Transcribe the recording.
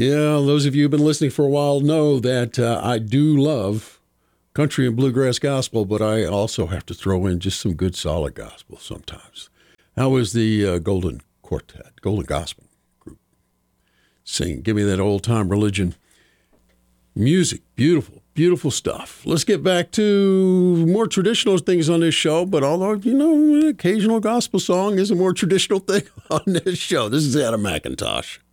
Yeah, those of you who've been listening for a while know that I do love country and bluegrass gospel, but I also have to throw in just some good solid gospel sometimes. How was the Golden Quartet, Golden Gospel Group singing? Give me that old-time religion music. Beautiful, beautiful stuff. Let's get back to more traditional things on this show, but although, an occasional gospel song is a more traditional thing on this show. This is Adam McIntosh.